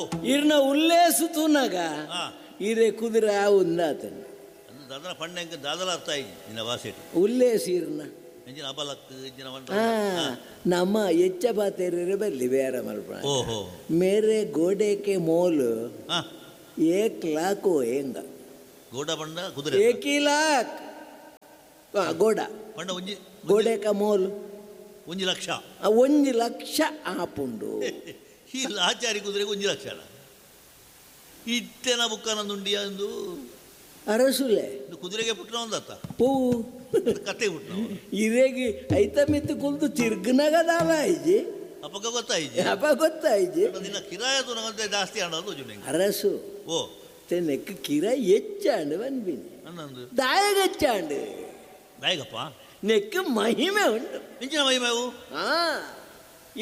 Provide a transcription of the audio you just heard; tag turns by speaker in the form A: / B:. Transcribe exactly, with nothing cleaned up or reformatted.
A: ಇರ್ನ ಉಲ್ಲೇಸುತುನಗ ಇರೆ ಕುದುರೆ ಉಂದಾತನ
B: ದಾದರ ಪಂಡ ಎಂಕ ದಾದರ ಅರ್ಥ ಆಯ್ತು ನಿನ್ನ ಭಾಷೆ
A: ಉಲ್ಲೇಸ್ ಇರ್ನ
B: ಎಂಜಿನ ಅಬಲಕ್ ಎಂಜಿನ
A: ಹಾ ನಮ್ಮ ಎಚ್ಚ ಬಾತೇರಿ ಬಲ್ಲಿ ಬೇರೆ ಮಲ್ಪ
B: ಓಹೋ
A: ಮೇರೆ ಗೋಡೆಕೆ ಮೋಲು
B: ಹಾ
A: ಏಕ್ ಲಾಕ್ ಹೆಂಗ
B: ಗೋಡ ಪಂಡ ಕುದುರೆ
A: ಏಕಿ ಲಾಕ್ ಗೋಡ
B: ಪಂಡ ಒಂಜಿ
A: ಗೋಡೆಕ ಮೋಲು
B: ಒಂಜಿ ಲಕ್ಷ
A: ಒಂಜಿ ಲಕ್ಷ ಆಪುಂಡು
B: ಈ ಆಚಾರಿ ಕುದುರೆಗೆ ಒಂಜಿ ಲಕ್ಷ ಇಟ್ಟೆನ ಬುಕ್ಕನಂದುಂಡಿಯ ಒಂದು
A: ಅರಸುಲೆ
B: ಕುದುರೆಗೆ ಪುಟ್ಟನ ಒಂದತ್ತ
A: ಪೂ
B: ಕತ್ತೆ ಪುಟ್ಟನ
A: ಇರೇಗಿ ಐತ ಮಿತ್ತು ಕುಲ್ದು ತಿರ್ಗನಗದಾವ ಐಜಿ
B: ಅಪಗ ಗೊತ್ತಾಯ್ತು
A: ಅಪ್ಪ ಗೊತ್ತಾಯ್ಜಿ
B: ನಿನ್ನ ಕಿರಾಯತು ನಂತೆ ಜಾಸ್ತಿ ಅನ್ನೋದು ಜುನೆ
A: ಅರಸು
B: ಓ
A: ತೆನೆಕ್ ಕಿರ ಹೆಚ್ಚಾಂಡು ಬಂದ್ಬಿನಿ
B: ಅನ್ನೊಂದು
A: ದಾಯಗಚ್ಚಾಂಡು
B: ದಾಯಗಪ್ಪ
A: ನೆಕ್ ಮಹಿಮೆ ಉಂಟು
B: ಇಂಚಿನ ಮಹಿಮೆವು
A: ಹಾ